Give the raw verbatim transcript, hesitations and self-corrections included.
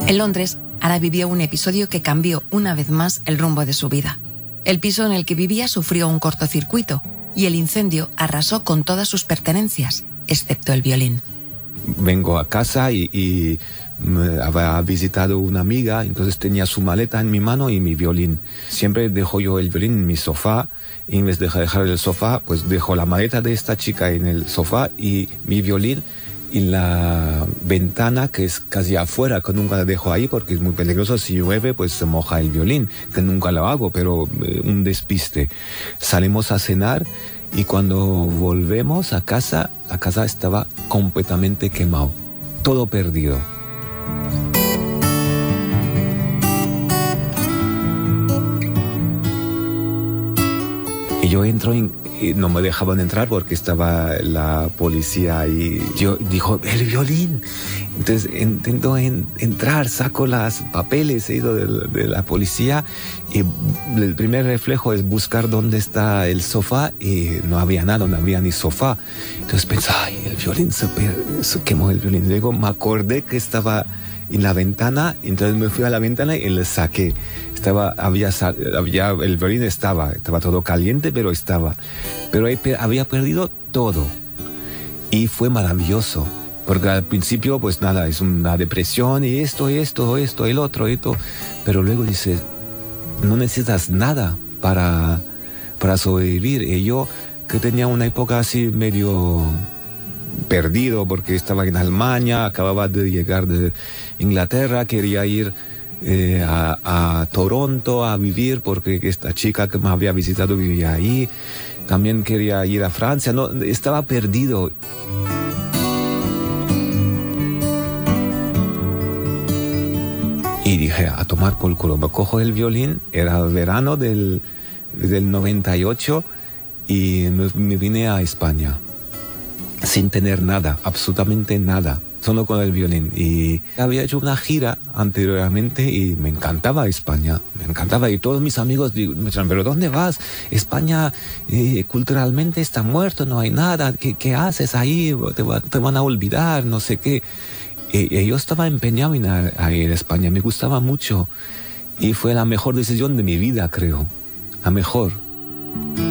En Londres, Ara vivió un episodio que cambió una vez más el rumbo de su vida. El piso en el que vivía sufrió un cortocircuito y el incendio arrasó con todas sus pertenencias, excepto el violín. Vengo a casa y, y me había visitado una amiga, entonces tenía su maleta en mi mano y mi violín. Siempre dejo yo el violín en mi sofá y en vez de dejar el sofá, pues dejo la maleta de esta chica en el sofá y mi violín en la ventana, que es casi afuera, que nunca la dejo ahí porque es muy peligroso. Si llueve, pues se moja el violín, que nunca lo hago, pero eh, un despiste. Salimos a cenar y cuando volvemos a casa, la casa estaba completamente quemado, todo perdido. Y yo entro en, y no me dejaban entrar porque estaba la policía ahí. Yo dijo, el violín. Entonces intento en, entrar, saco los papeles, he ido de, de la policía y el primer reflejo es buscar dónde está el sofá y no había nada, no había ni sofá. Entonces pensé, ay, el violín, se, se quemó el violín. Luego me acordé que estaba en la ventana, entonces me fui a la ventana y le saqué. Estaba, había, había, el violín estaba, estaba todo caliente, pero estaba. Pero ahí había perdido todo. Y fue maravilloso. Porque al principio, pues nada, es una depresión y esto, y esto, esto, el otro, esto. Pero luego dices, no necesitas nada para, para sobrevivir. Y yo, que tenía una época así medio perdido, porque estaba en Alemania, acababa de llegar de Inglaterra, quería ir eh, a, a Toronto a vivir, porque esta chica que me había visitado vivía ahí. También quería ir a Francia, no, estaba perdido. Y dije, a tomar por culo, me cojo el violín, era verano del, del noventa y ocho y me, me vine a España sin tener nada, absolutamente nada, solo con el violín. Y había hecho una gira anteriormente y me encantaba España, me encantaba. Y todos mis amigos me decían, ¿pero dónde vas? España eh, culturalmente está muerto, no hay nada, ¿qué, qué haces ahí? Te, va, te van a olvidar, no sé qué. Y yo estaba empeñado en ir a ir a España, me gustaba mucho y fue la mejor decisión de mi vida, creo, la mejor.